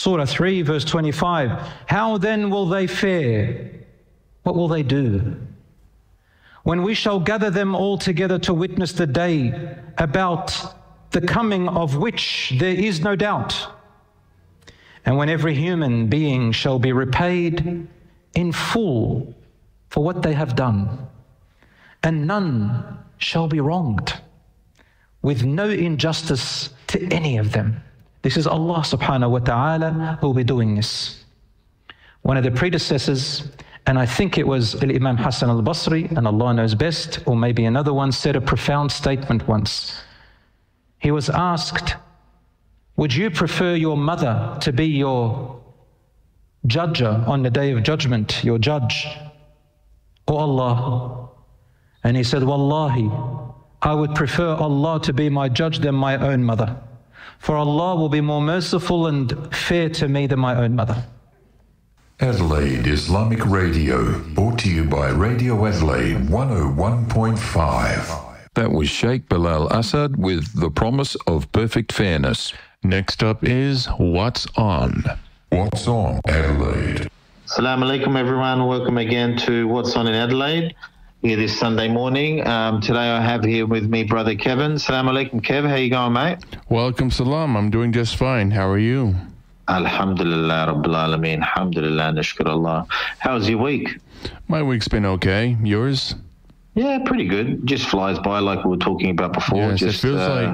Surah 3, verse 25. How then will they fare? What will they do? When we shall gather them all together to witness the day about the coming of which there is no doubt. And when every human being shall be repaid in full for what they have done, and none shall be wronged, with no injustice to any of them. This is Allah subhanahu wa ta'ala who will be doing this. One of the predecessors, and I think it was Imam Hassan al-Basri, and Allah knows best, or maybe another one, said a profound statement once. He was asked, would you prefer your mother to be your judger on the day of judgment, your judge, or Allah? And he said, Wallahi, I would prefer Allah to be my judge than my own mother. For Allah will be more merciful and fair to me than my own mother. Adelaide Islamic Radio, brought to you by Radio Adelaide 101.5. That was Sheikh Bilal Assad with The Promise of Perfect Fairness. Next up is What's On. What's On Adelaide? Assalamu alaikum everyone. Welcome again to What's On in Adelaide here this Sunday morning. Today I have here with me Brother Kevin. Assalamu alaikum Kev. How you going, mate? Welcome salam. I'm doing just fine. How are you? Alhamdulillah Rabbil Alameen. Alhamdulillah Nashkur Allah. How's your week? My week's been okay. Yours? Yeah, pretty good. Just flies by like we were talking about before. Yes, just,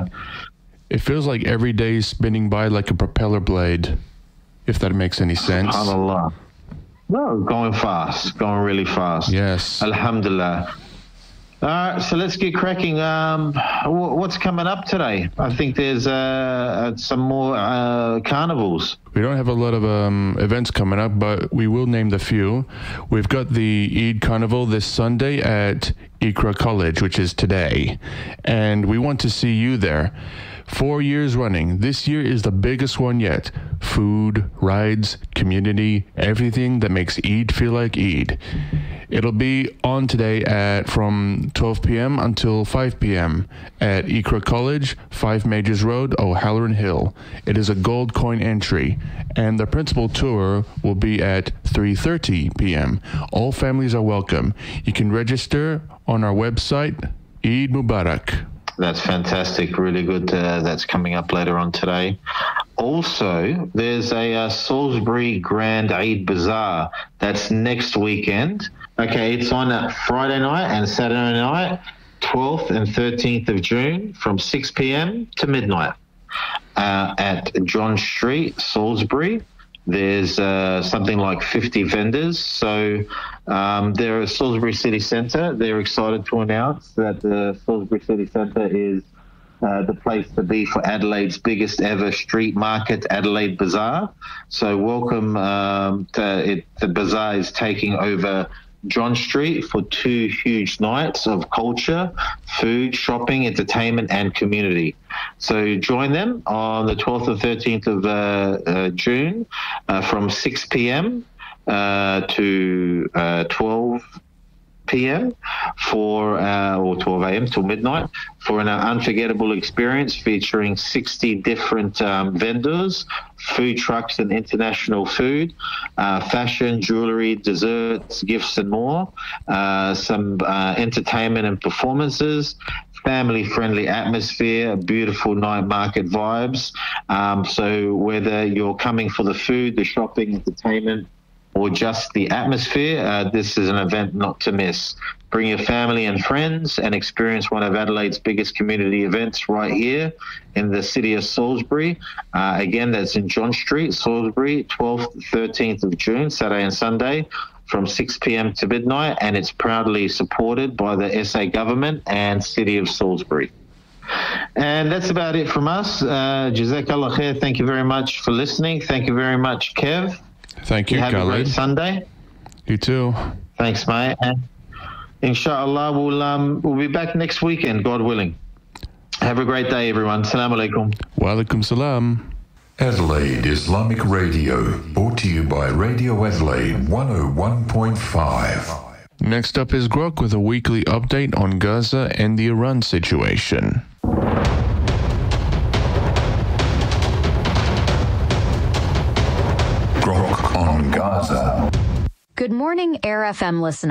it feels like every day is spinning by like a propeller blade, if that makes any sense. SubhanAllah. No, going fast, going really fast. Yes. Alhamdulillah. All right, so let's get cracking. What's coming up today? I think there's some more carnivals. We don't have a lot of events coming up, but we will name the few. We've got the Eid Carnival this Sunday at Iqra College, which is today, and we want to see you there. 4 years running. This year is the biggest one yet. Food, rides, community, everything that makes Eid feel like Eid. It'll be on today from 12 p.m. until 5 p.m. at Iqra College, 5 Majors Road, O'Halloran Hill. It is a gold coin entry, and the principal tour will be at 3:30 p.m. All families are welcome. You can register on our website, Eid Mubarak. That's fantastic. Really good. That's coming up later on today. Also, there's a Salisbury Grand Eid Bazaar. That's next weekend. Okay, it's on a Friday night and Saturday night, 12th and 13th of June from 6 p.m. to midnight at John Street, Salisbury. There's something like 50 vendors. So they're at Salisbury City Centre. They're excited to announce that the Salisbury City Centre is the place to be for Adelaide's biggest ever street market, Adelaide Bazaar. So welcome to it. The bazaar is taking over John Street for 2 huge nights of culture, food, shopping, entertainment and community. So join them on the 12th and 13th of June from 6 p.m. To 12 p.m. or 12 a.m. till midnight for an unforgettable experience featuring 60 different vendors, food trucks and international food, fashion, jewelry, desserts, gifts and more, some entertainment and performances, family-friendly atmosphere, beautiful night market vibes. So whether you're coming for the food, the shopping, entertainment, or just the atmosphere, this is an event not to miss. Bring your family and friends and experience one of Adelaide's biggest community events right here in the city of Salisbury. Again, that's in John Street, Salisbury, 12th, 13th of June, Saturday and Sunday, from 6 p.m. to midnight, and it's proudly supported by the SA government and City of Salisbury. And that's about it from us. Jazakallah khair. Thank you very much for listening. Thank you very much, Kev. Thank you, Have Khaled. a great Sunday. You too. Thanks, mate. And inshallah, we'll be back next weekend, God willing. Have a great day, everyone. Assalamu alaikum. Wa alaikum salam. Adelaide Islamic Radio, brought to you by Radio Adelaide 101.5. Next up is Grok with a weekly update on Gaza and the Iran situation. Talk on Gaza. Good morning, Air FM listeners.